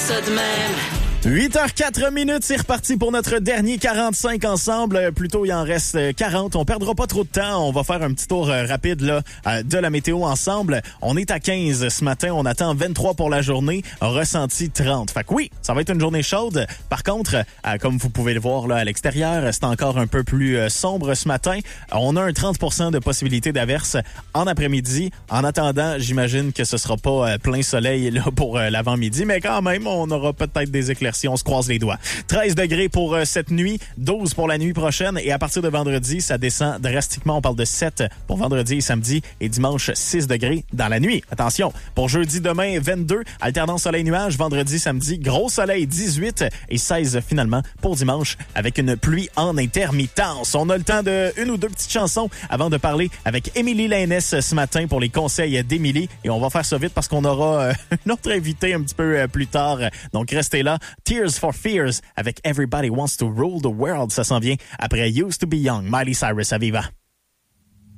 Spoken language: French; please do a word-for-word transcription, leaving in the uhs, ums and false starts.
ça de même. huit heures quatre minutes, c'est reparti pour notre dernier quarante-cinq ensemble. Plutôt, il en reste quarante. On perdra pas trop de temps. On va faire un petit tour rapide là de la météo ensemble. On est à quinze ce matin. On attend vingt-trois pour la journée. Ressenti trente. Fait que oui, ça va être une journée chaude. Par contre, comme vous pouvez le voir là à l'extérieur, c'est encore un peu plus sombre ce matin. On a un trente pour cent de possibilité d'averse en après-midi. En attendant, j'imagine que ce sera pas plein soleil là pour l'avant-midi, mais quand même, on aura peut-être des éclaircies. On se croise les doigts. treize degrés pour euh, cette nuit, douze pour la nuit prochaine et à partir de vendredi, ça descend drastiquement. On parle de sept pour vendredi et samedi et dimanche, six degrés dans la nuit. Attention, pour jeudi demain, vingt-deux, alternance soleil-nuage, vendredi, samedi, gros soleil, dix-huit et seize finalement pour dimanche avec une pluie en intermittence. On a le temps de une ou deux petites chansons avant de parler avec Émilie Lainès ce matin pour les conseils d'Émilie et on va faire ça vite parce qu'on aura euh, une autre invitée un petit peu euh, plus tard. Donc restez là. Tears for Fears avec Everybody Wants to Rule the World. Ça s'en vient après Used to be Young. Miley Cyrus, à Viva.